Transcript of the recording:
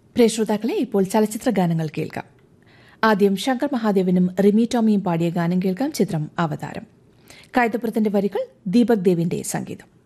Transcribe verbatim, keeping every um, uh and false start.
പ്രിയ ശ്രോതാക്കളെ, ഇപ്പോൾ ചലച്ചിത്ര ഗാനങ്ങൾ കേൾക്കാം. ആദ്യം ശങ്കർ മഹാദേവനും റിമി ടോമിയും പാടിയ ഗാനം കേൾക്കാം. ചിത്രം അവതാരം. കൈതപ്പുറത്തിന്റെ വരികൾ, ദീപക് ദേവിന്റെ സംഗീതം.